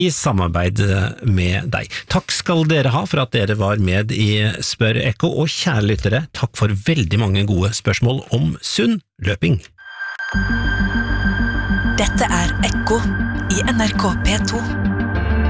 i samarbeid med deg. Takk skal dere ha for at dere var med i Spør Ekko, og kjære lyttere, takk for veldig mange gode spørsmål om sunn løping. Dette Ekko i NRK P2.